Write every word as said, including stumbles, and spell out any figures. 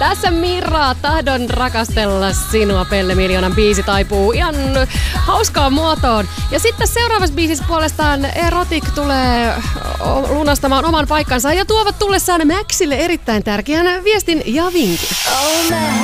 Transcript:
Tässä Mirra, tahdon rakastella sinua, Pelle Miljoonan biisi taipuu ihan hauskaan muotoon. Ja sitten seuraavassa biisissä puolestaan Erotic tulee lunastamaan oman paikkansa ja tuovat tullessaan Maxille erittäin tärkeän viestin ja vinkin.